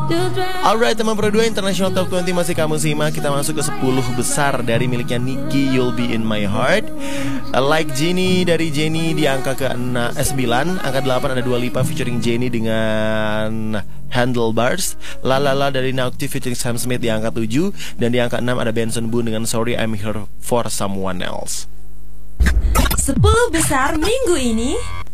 Alright, teman Pro 2 International Top 20 masih kamu simak. Kita masuk ke 10 besar dari miliknya Nicky, You'll Be In My Heart. Like Jenny dari Jenny di angka ke-9. Angka 8 ada Dua Lipa featuring Jenny dengan Handlebars. La La La dari Naughty featuring Sam Smith di angka 7. Dan di angka 6 ada Benson Boone dengan Sorry I'm Here For Someone Else. 10 besar minggu ini.